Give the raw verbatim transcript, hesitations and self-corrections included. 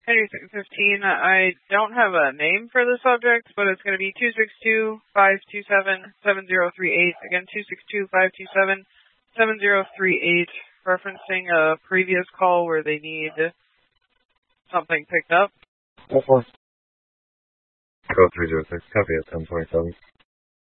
Henry six fifteen, I don't have a name for the subject, but it's going to be two six two, five two seven, seven zero three eight. Again, two six two, five two seven, seven zero three eight, referencing a previous call where they need something picked up. What for? Code three zero six, copy at ten twenty-seven.